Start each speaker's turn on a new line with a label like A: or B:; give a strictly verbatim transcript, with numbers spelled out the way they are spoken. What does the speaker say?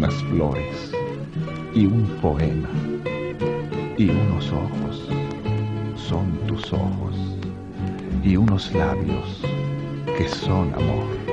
A: unas flores y un poema y unos ojos, son tus ojos, y unos labios que son amor.